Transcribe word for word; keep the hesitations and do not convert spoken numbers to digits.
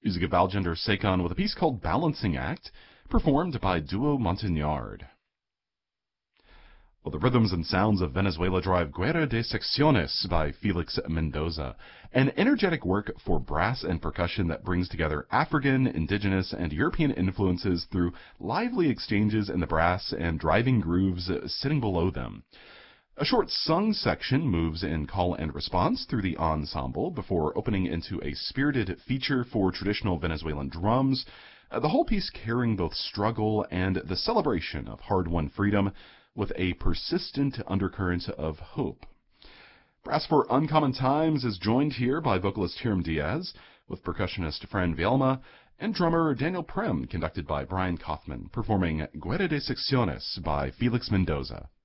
Music of Algender Secon with a piece called Balancing Act, performed by Duo Montagnard. Well, the rhythms and sounds of Venezuela drive Guerra de Secciones by Felix Mendoza, an energetic work for brass and percussion that brings together African, indigenous, and European influences through lively exchanges in the brass and driving grooves sitting below them. A short sung section moves in call and response through the ensemble before opening into a spirited feature for traditional Venezuelan drums, uh, the whole piece carrying both struggle and the celebration of hard-won freedom with a persistent undercurrent of hope. Brass for Uncommon Times is joined here by vocalist Hiram Diaz, with percussionist Fran Vielma, and drummer Daniel Prem, conducted by Brian Kaufman, performing Guerra de Secciones by Felix Mendoza.